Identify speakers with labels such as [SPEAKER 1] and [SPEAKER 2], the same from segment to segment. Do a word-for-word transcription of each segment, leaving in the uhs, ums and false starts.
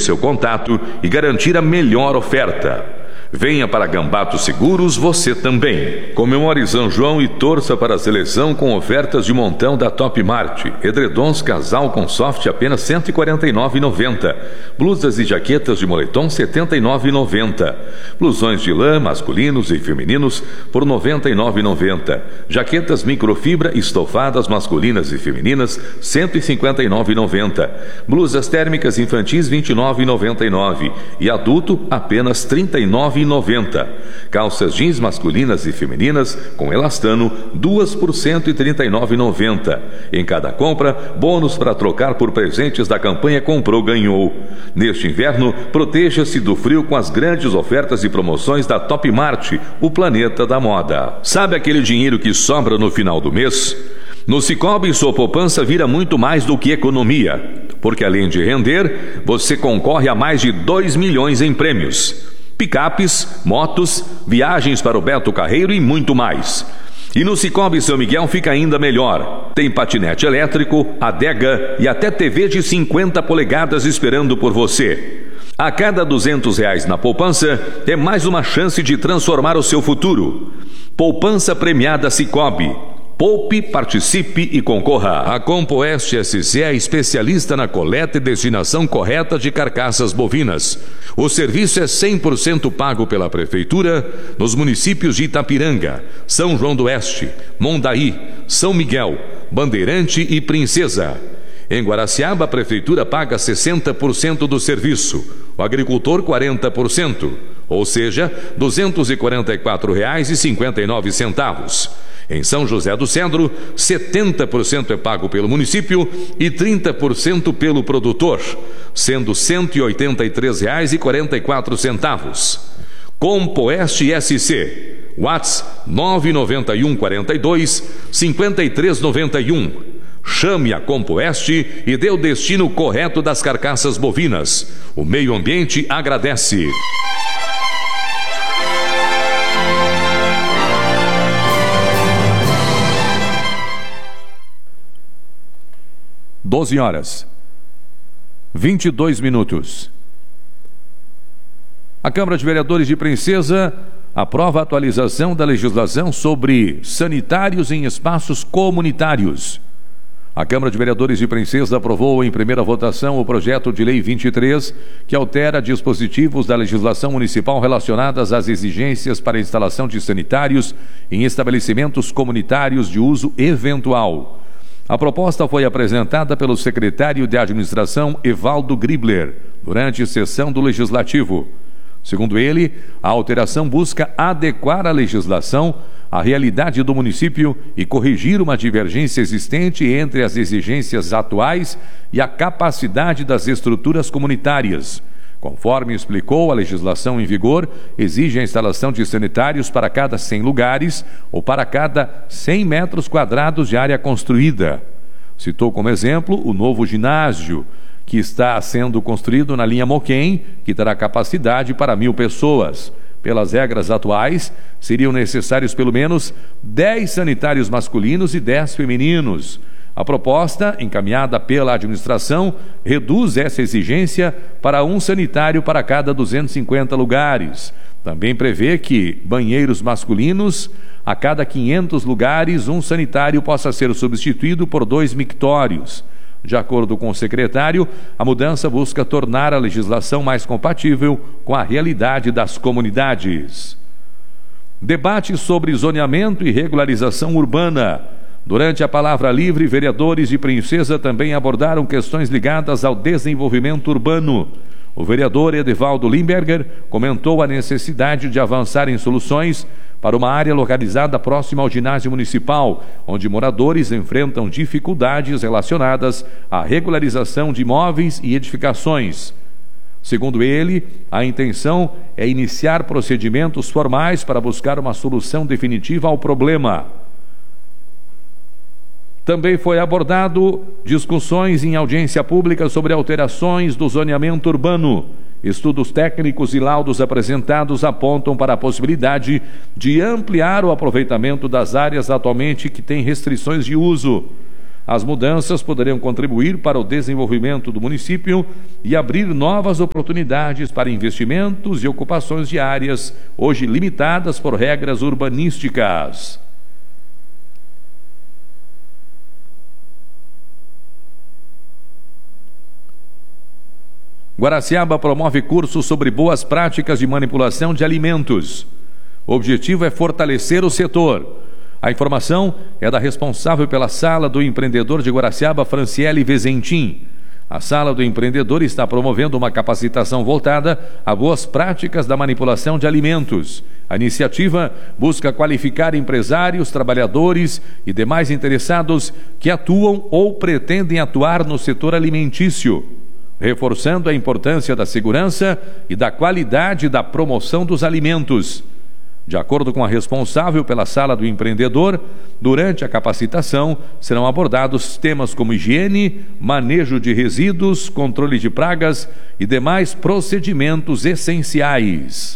[SPEAKER 1] seu contato e garantir a melhor oferta. Venha para Gambato Seguros você também. Comemore São João e torça para a seleção com ofertas de montão da Top Mart. Edredons casal com soft apenas cento e quarenta e nove reais e noventa centavos. Blusas e jaquetas de moletom setenta e nove reais e noventa centavos. Blusões de lã masculinos e femininos por noventa e nove reais e noventa centavos. Jaquetas microfibra estofadas masculinas e femininas cento e cinquenta e nove reais e noventa centavos. Blusas térmicas infantis vinte e nove reais e noventa e nove centavos. E adulto apenas trinta e nove reais e noventa centavos. Calças jeans masculinas e femininas com elastano, duas por cento e trinta e nove reais e noventa centavos. Em cada compra, bônus para trocar por presentes da campanha Comprou Ganhou. Neste inverno, proteja-se do frio com as grandes ofertas e promoções da Top Mart, o planeta da moda. Sabe aquele dinheiro que sobra no final do mês? No Sicoob, sua poupança vira muito mais do que economia, porque além de render, você concorre a mais de dois milhões em prêmios. Picapes, motos, viagens para o Beto Carreiro e muito mais. E no Sicoob São Miguel fica ainda melhor. Tem patinete elétrico, adega e até T V de cinquenta polegadas esperando por você. A cada duzentos reais na poupança, é mais uma chance de transformar o seu futuro. Poupança premiada Sicoob. Poupe, participe e concorra. A Compoeste S C é especialista na coleta e destinação correta de carcaças bovinas. O serviço é cem por cento pago pela Prefeitura nos municípios de Itapiranga, São João do Oeste, Mondaí, São Miguel, Bandeirante e Princesa. Em Guaraciaba, a Prefeitura paga sessenta por cento do serviço, o agricultor quarenta por cento, ou seja, duzentos e quarenta e quatro reais e cinquenta e nove centavos. Em São José do Cedro, setenta por cento é pago pelo município e trinta por cento pelo produtor, sendo cento e oitenta e três reais e quarenta e quatro centavos. Compoeste S C, WhatsApp nove nove um quatro dois cinco três nove um. Chame a Compoeste e dê o destino correto das carcaças bovinas. O meio ambiente agradece. doze horas, vinte e dois minutos. A Câmara de Vereadores de Princesa aprova a atualização da legislação sobre sanitários em espaços comunitários. A Câmara de Vereadores de Princesa aprovou em primeira votação o projeto de lei vinte e três, que altera dispositivos da legislação municipal relacionadas às exigências para a instalação de sanitários em estabelecimentos comunitários de uso eventual. A proposta foi apresentada pelo secretário de Administração, Evaldo Gribler, durante a sessão do Legislativo. Segundo ele, a alteração busca adequar a legislação à realidade do município e corrigir uma divergência existente entre as exigências atuais e a capacidade das estruturas comunitárias. Conforme explicou, a legislação em vigor exige a instalação de sanitários para cada cem lugares ou para cada cem metros quadrados de área construída. Citou como exemplo o novo ginásio, que está sendo construído na linha Moquém, que terá capacidade para mil pessoas. Pelas regras atuais, seriam necessários pelo menos dez sanitários masculinos e dez femininos. A proposta, encaminhada pela administração, reduz essa exigência para um sanitário para cada duzentos e cinquenta lugares. Também prevê que banheiros masculinos, a cada quinhentos lugares, um sanitário possa ser substituído por dois mictórios. De acordo com o secretário, a mudança busca tornar a legislação mais compatível com a realidade das comunidades. Debate sobre zoneamento e regularização urbana. Durante a palavra livre, vereadores de Princesa também abordaram questões ligadas ao desenvolvimento urbano. O vereador Edivaldo Limberger comentou a necessidade de avançar em soluções para uma área localizada próxima ao ginásio municipal, onde moradores enfrentam dificuldades relacionadas à regularização de imóveis e edificações. Segundo ele, a intenção é iniciar procedimentos formais para buscar uma solução definitiva ao problema. Também foi abordado discussões em audiência pública sobre alterações do zoneamento urbano. Estudos técnicos e laudos apresentados apontam para a possibilidade de ampliar o aproveitamento das áreas atualmente que têm restrições de uso. As mudanças poderão contribuir para o desenvolvimento do município e abrir novas oportunidades para investimentos e ocupações de áreas hoje limitadas por regras urbanísticas. Guaraciaba promove cursos sobre boas práticas de manipulação de alimentos. O objetivo é fortalecer o setor. A informação é da responsável pela Sala do Empreendedor de Guaraciaba, Franciele Vezentin. A Sala do Empreendedor está promovendo uma capacitação voltada a boas práticas da manipulação de alimentos. A iniciativa busca qualificar empresários, trabalhadores e demais interessados que atuam ou pretendem atuar no setor alimentício, reforçando a importância da segurança e da qualidade da promoção dos alimentos. De acordo com a responsável pela Sala do Empreendedor, durante a capacitação serão abordados temas como higiene, manejo de resíduos, controle de pragas e demais procedimentos essenciais.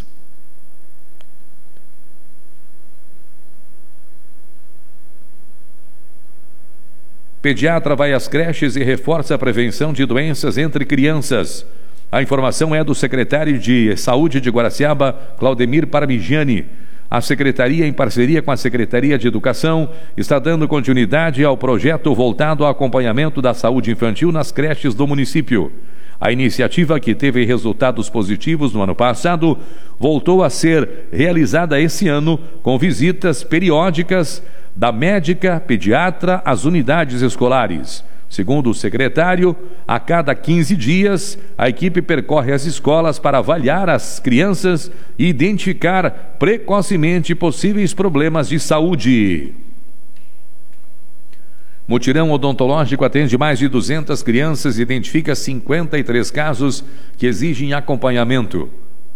[SPEAKER 1] Pediatra vai às creches e reforça a prevenção de doenças entre crianças. A informação é do secretário de Saúde de Guaraciaba, Claudemir Parmigiani. A secretaria, em parceria com a Secretaria de Educação, está dando continuidade ao projeto voltado ao acompanhamento da saúde infantil nas creches do município. A iniciativa, que teve resultados positivos no ano passado, voltou a ser realizada esse ano com visitas periódicas da médica pediatra às unidades escolares. Segundo o secretário, a cada quinze dias, a equipe percorre as escolas para avaliar as crianças e identificar precocemente possíveis problemas de saúde. Mutirão odontológico atende mais de duzentas crianças e identifica cinquenta e três casos que exigem acompanhamento.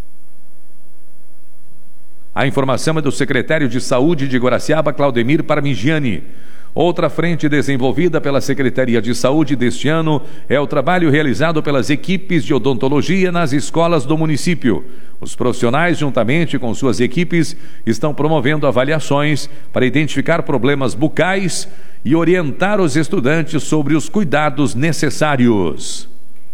[SPEAKER 1] A informação é do secretário de Saúde de Guaraciaba, Claudemir Parmigiani. Outra frente desenvolvida pela Secretaria de Saúde deste ano é o trabalho realizado pelas equipes de odontologia nas escolas do município. Os profissionais, juntamente com suas equipes, estão promovendo avaliações para identificar problemas bucais e orientar os estudantes sobre os cuidados necessários.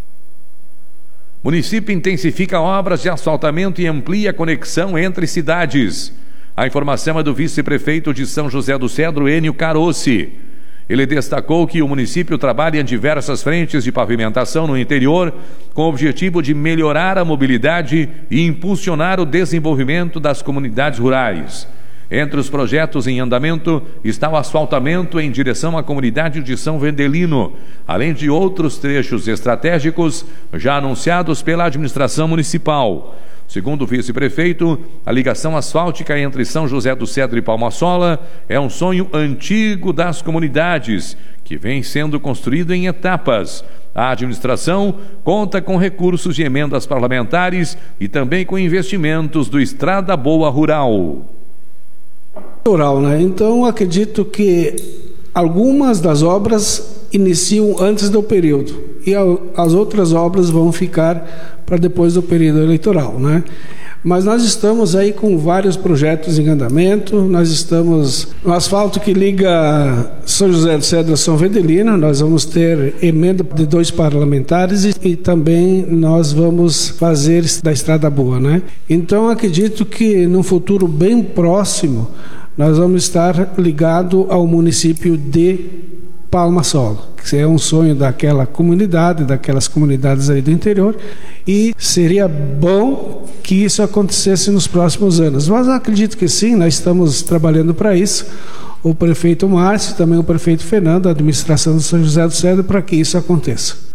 [SPEAKER 1] O município intensifica obras de asfaltamento e amplia a conexão entre cidades. A informação é do vice-prefeito de São José do Cedro, Enio Carossi. Ele destacou que o município trabalha em diversas frentes de pavimentação no interior, com o objetivo de melhorar a mobilidade e impulsionar o desenvolvimento das comunidades rurais. Entre os projetos em andamento está o asfaltamento em direção à comunidade de São Vendelino, além de outros trechos estratégicos já anunciados pela administração municipal. Segundo o vice-prefeito, a ligação asfáltica entre São José do Cedro e Palma-Sola é um sonho antigo das comunidades, que vem sendo construído em etapas. A administração conta com recursos de emendas parlamentares e também com investimentos do Estrada Boa Rural.
[SPEAKER 2] Rural, né? Então, acredito que algumas das obras iniciam antes do período e as outras obras vão ficar para depois do período eleitoral, né? Mas nós estamos aí com vários projetos em andamento. Nós estamos no asfalto que liga São José do Cedro a São Vendelino. Nós vamos ter emenda de dois parlamentares e, e também nós vamos fazer da Estrada Boa, né? Então acredito que num futuro bem próximo nós vamos estar ligado ao município de Palma-Sola, que é um sonho daquela comunidade, daquelas comunidades aí do interior, e seria bom que isso acontecesse nos próximos anos. Mas eu acredito que sim, nós estamos trabalhando para isso. O prefeito Márcio, também o prefeito Fernando, a administração de São José do Cedro, para que isso aconteça.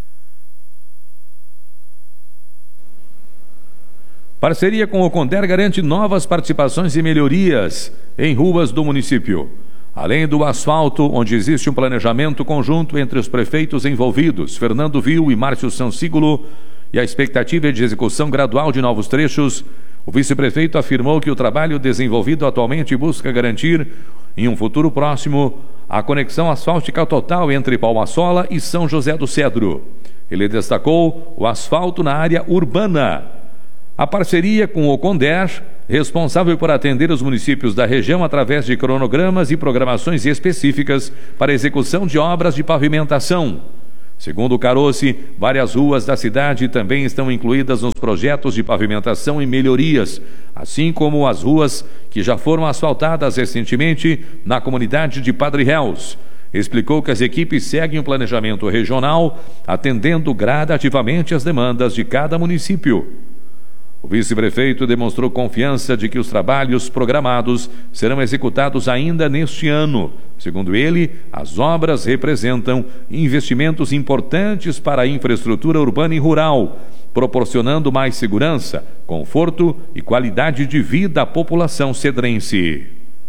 [SPEAKER 1] Parceria com o Conder garante novas participações e melhorias em ruas do município. Além do asfalto, onde existe um planejamento conjunto entre os prefeitos envolvidos, Fernando Vil e Márcio Sansígulo, e a expectativa é de execução gradual de novos trechos, o vice-prefeito afirmou que o trabalho desenvolvido atualmente busca garantir, em um futuro próximo, a conexão asfáltica total entre Palma-Sola e São José do Cedro. Ele destacou o asfalto na área urbana. A parceria com o Conder responsável por atender os municípios da região através de cronogramas e programações específicas para execução de obras de pavimentação. Segundo Caroce, várias ruas da cidade também estão incluídas nos projetos de pavimentação e melhorias, assim como as ruas que já foram asfaltadas recentemente na comunidade de Padre Réus. Explicou que as equipes seguem o planejamento regional, atendendo gradativamente as demandas de cada município. O vice-prefeito demonstrou confiança de que os trabalhos programados serão executados ainda neste ano. Segundo ele, as obras representam investimentos importantes para a infraestrutura urbana e rural, proporcionando mais segurança, conforto e qualidade de vida à população cedrense.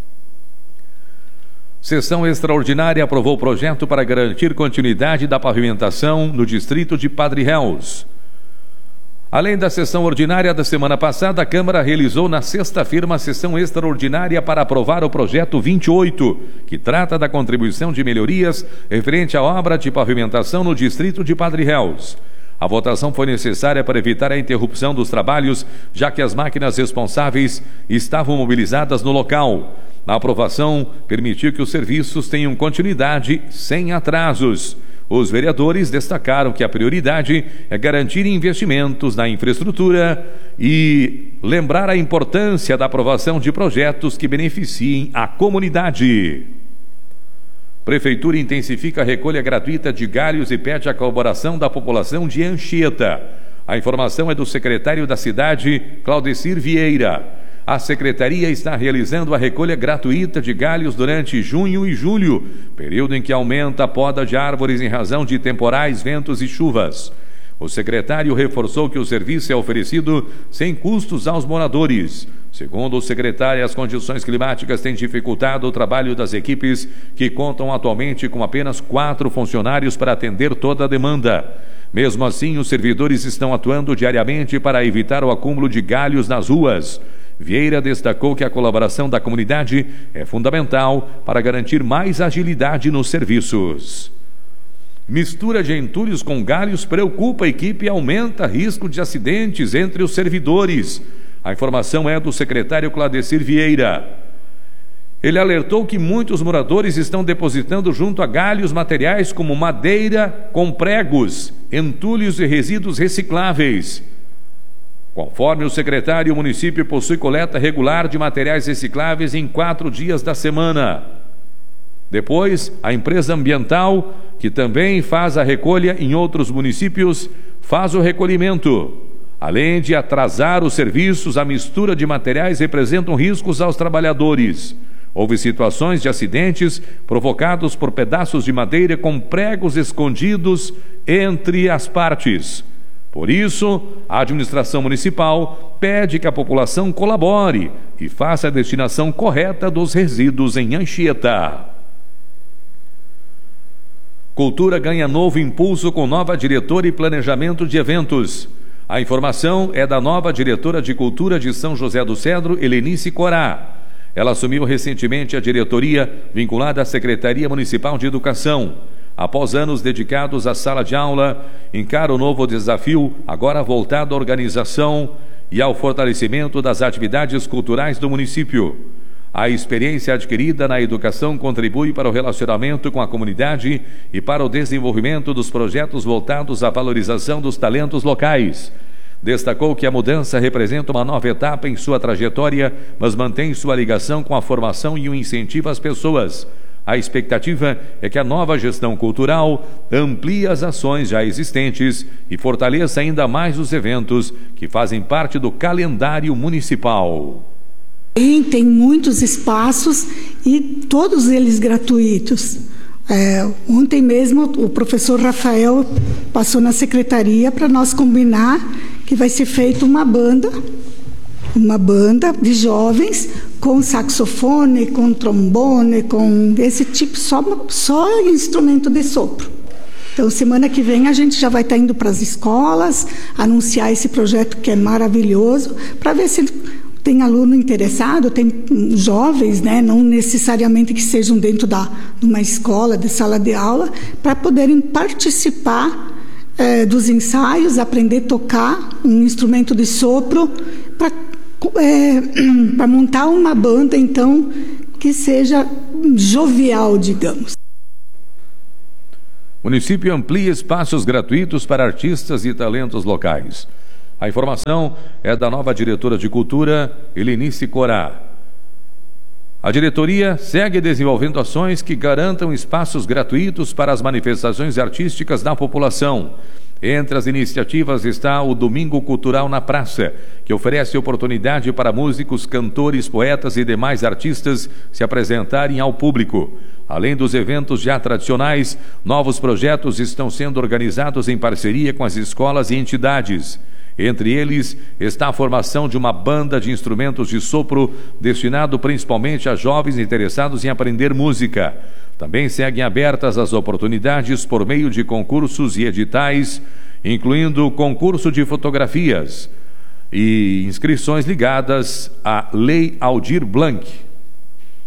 [SPEAKER 1] Sessão extraordinária aprovou o projeto para garantir continuidade da pavimentação no distrito de Padre Réus. Além da sessão ordinária da semana passada, a Câmara realizou na sexta-feira uma sessão extraordinária para aprovar o projeto vinte e oito, que trata da contribuição de melhorias referente à obra de pavimentação no distrito de Padre Réus. A votação foi necessária para evitar a interrupção dos trabalhos, já que as máquinas responsáveis estavam mobilizadas no local. A aprovação permitiu que os serviços tenham continuidade sem atrasos. Os vereadores destacaram que a prioridade é garantir investimentos na infraestrutura e lembrar a importância da aprovação de projetos que beneficiem a comunidade. Prefeitura intensifica a recolha gratuita de galhos e pede a colaboração da população de Anchieta. A informação é do secretário da cidade, Claudecir Vieira. A secretaria está realizando a recolha gratuita de galhos durante junho e julho, período em que aumenta a poda de árvores em razão de temporais, ventos e chuvas. O secretário reforçou que o serviço é oferecido sem custos aos moradores. Segundo o secretário, as condições climáticas têm dificultado o trabalho das equipes, que contam atualmente com apenas quatro funcionários para atender toda a demanda. Mesmo assim, os servidores estão atuando diariamente para evitar o acúmulo de galhos nas ruas. Vieira destacou que a colaboração da comunidade é fundamental para garantir mais agilidade nos serviços. Mistura de entulhos com galhos preocupa a equipe e aumenta risco de acidentes entre os servidores. A informação é do secretário Claudecir Vieira. Ele alertou que muitos moradores estão depositando junto a galhos materiais como madeira com pregos, entulhos e resíduos recicláveis. Conforme o secretário, o município possui coleta regular de materiais recicláveis em quatro dias da semana. Depois, a empresa ambiental, que também faz a recolha em outros municípios, faz o recolhimento. Além de atrasar os serviços, a mistura de materiais representa riscos aos trabalhadores. Houve situações de acidentes provocados por pedaços de madeira com pregos escondidos entre as partes. Por isso, a administração municipal pede que a população colabore e faça a destinação correta dos resíduos em Anchieta. Cultura ganha novo impulso com nova diretora e planejamento de eventos. A informação é da nova diretora de Cultura de São José do Cedro, Helenice Corá. Ela assumiu recentemente a diretoria vinculada à Secretaria Municipal de Educação. Após anos dedicados à sala de aula, encara o novo desafio, agora voltado à organização e ao fortalecimento das atividades culturais do município. A experiência adquirida na educação contribui para o relacionamento com a comunidade e para o desenvolvimento dos projetos voltados à valorização dos talentos locais. Destacou que a mudança representa uma nova etapa em sua trajetória, mas mantém sua ligação com a formação e o incentivo às pessoas. A expectativa é que a nova gestão cultural amplie as ações já existentes e fortaleça ainda mais os eventos que fazem parte do calendário municipal.
[SPEAKER 3] Tem muitos espaços e todos eles gratuitos. É, ontem mesmo o professor Rafael passou na secretaria para nós combinar que vai ser feita uma banda, uma banda de jovens com saxofone, com trombone, com esse tipo, só, só instrumento de sopro. Então, semana que vem a gente já vai estar indo para as escolas, anunciar esse projeto que é maravilhoso, para ver se tem aluno interessado, tem jovens, né, não necessariamente que sejam dentro da, de uma escola, de sala de aula, para poderem participar é, dos ensaios, aprender a tocar um instrumento de sopro, para é, para montar uma banda, então, que seja jovial, digamos.
[SPEAKER 1] O município amplia espaços gratuitos para artistas e talentos locais. A informação é da nova diretora de Cultura, Helenice Corá. A diretoria segue desenvolvendo ações que garantam espaços gratuitos para as manifestações artísticas da população. Entre as iniciativas está o Domingo Cultural na Praça, que oferece oportunidade para músicos, cantores, poetas e demais artistas se apresentarem ao público. Além dos eventos já tradicionais, novos projetos estão sendo organizados em parceria com as escolas e entidades. Entre eles está a formação de uma banda de instrumentos de sopro destinado principalmente a jovens interessados em aprender música. Também seguem abertas as oportunidades por meio de concursos e editais, incluindo o concurso de fotografias e inscrições ligadas à Lei Aldir Blanc.